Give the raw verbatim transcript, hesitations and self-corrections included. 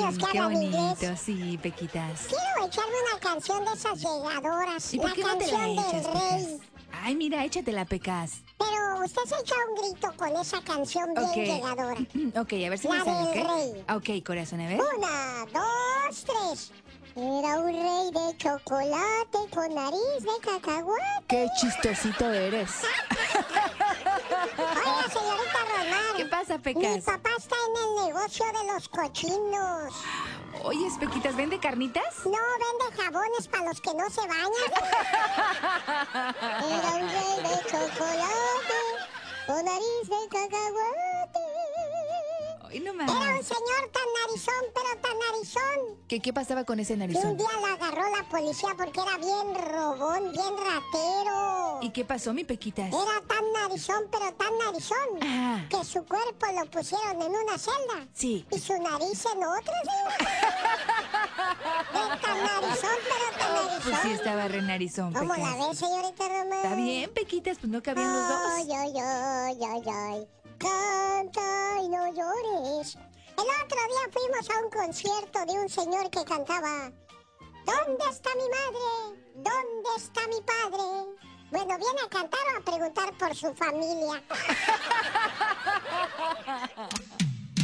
los que qué hablan bonito, inglés. sí, Pequitas. Quiero echarme una canción de esas llegadoras. ¿Y por La qué no te la canción del echas, rey. Pecas? Ay, mira, échatela, Pecas. Pero usted se echa un grito con esa canción bien Ok. llegadora. Ok, a ver si La me sale, del ¿ok? rey. Ok, corazón, a ver. Una, dos, tres. Era un rey de chocolate con nariz de cacahuate. Qué chistosito eres. Oiga, señorita Román. ¿Qué pasa, Mi Pecas? papá está en el negocio de los cochinos. Oye, Pequitas, ¿vende carnitas? No vende jabones para los que no se bañan. Era un rey de chocolate con nariz de cacahuate. Ay, no Era más. un señor tan narizón, pero tan narizón, ¿Qué, qué pasaba con ese que un narizón? día la agarró la policía porque era bien robón, bien ratero. ¿Y qué pasó, mi Pequitas? Era tan narizón, pero tan narizón, Ah. que su cuerpo lo pusieron en una celda. Sí. Y su nariz en otra, ¿sí? De tan narizón, pero tan narizón. Pues sí, estaba re narizón, ¿Cómo Pecas. la ves, señorita Román? Está bien, Pequitas, pues no cabían los dos. Ay, ay, ay, ay, ay. Canta y no llores. El otro día fuimos a un concierto de un señor que cantaba: ¿dónde está mi madre? ¿Dónde está mi padre? Bueno, ¿viene a cantar o a preguntar por su familia?